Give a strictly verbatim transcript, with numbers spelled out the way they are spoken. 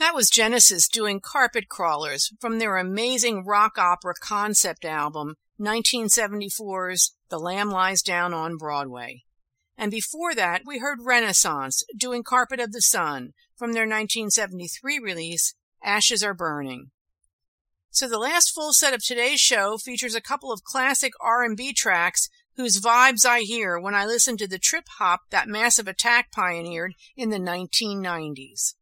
that was Genesis doing Carpet Crawlers from their amazing rock opera concept album, nineteen seventy-four's The Lamb Lies Down on Broadway. And before that, we heard Renaissance doing Carpet of the Sun from their nineteen seventy-three release, Ashes Are Burning. So the last full set of today's show features a couple of classic R and B tracks whose vibes I hear when I listen to the trip hop that Massive Attack pioneered in the nineteen nineties.